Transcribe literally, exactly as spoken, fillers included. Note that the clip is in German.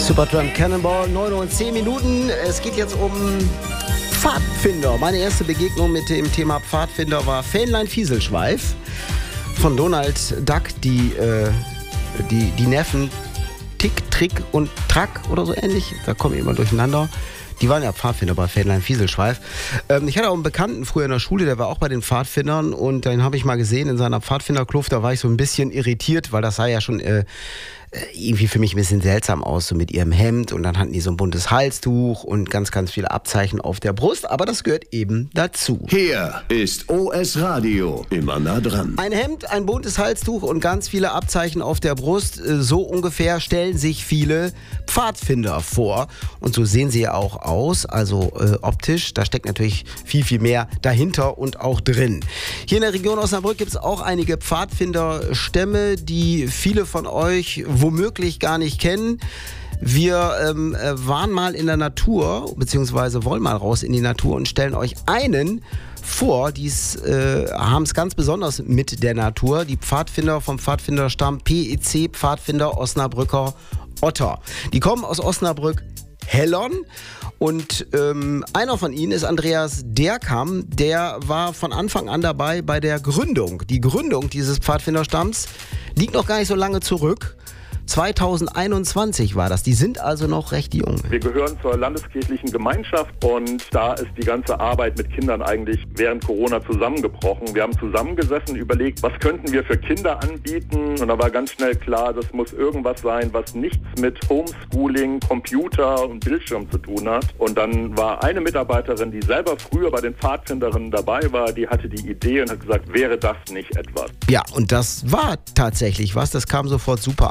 Supertramp Cannonball, neun Uhr und zehn Minuten. Es geht jetzt um Pfadfinder. Meine erste Begegnung mit dem Thema Pfadfinder war Fähnlein Fieselschweif von Donald Duck, die, äh, die, die Neffen Tick, Trick und Track oder so ähnlich. Da kommen immer durcheinander. Die waren ja Pfadfinder bei Fähnlein Fieselschweif. Ähm, ich hatte auch einen Bekannten früher in der Schule, der war auch bei den Pfadfindern und den habe ich mal gesehen in seiner Pfadfinderkluft. Da war ich so ein bisschen irritiert, weil das sah ja schon äh, irgendwie für mich ein bisschen seltsam aus, so mit ihrem Hemd und dann hatten die so ein buntes Halstuch und ganz, ganz viele Abzeichen auf der Brust, aber das gehört eben dazu. Hier ist O S Radio, immer nah dran. Ein Hemd, ein buntes Halstuch und ganz viele Abzeichen auf der Brust, so ungefähr stellen sich viele Pfadfinder vor und so sehen sie ja auch aus, also äh, optisch, da steckt natürlich viel, viel mehr dahinter und auch drin. Hier in der Region Osnabrück gibt es auch einige Pfadfinderstämme, die viele von euch womöglich gar nicht kennen. Wir ähm, waren mal in der Natur, beziehungsweise wollen mal raus in die Natur und stellen euch einen vor, die äh, haben es ganz besonders mit der Natur, die Pfadfinder vom Pfadfinderstamm P E C, Pfadfinder Osnabrücker Otter. Die kommen aus Osnabrück-Hellern. Und ähm, einer von ihnen ist Andreas Derkam, der war von Anfang an dabei bei der Gründung. Die Gründung dieses Pfadfinderstamms liegt noch gar nicht so lange zurück. zweitausendeinundzwanzig war das. Die sind also noch recht jung. Wir gehören zur landeskirchlichen Gemeinschaft und da ist die ganze Arbeit mit Kindern eigentlich während Corona zusammengebrochen. Wir haben zusammengesessen, überlegt, was könnten wir für Kinder anbieten und da war ganz schnell klar, das muss irgendwas sein, was nichts mit Homeschooling, Computer und Bildschirm zu tun hat. Und dann war eine Mitarbeiterin, die selber früher bei den Pfadfinderinnen dabei war, die hatte die Idee und hat gesagt, wäre das nicht etwas? Ja, und das war tatsächlich was. Das kam sofort super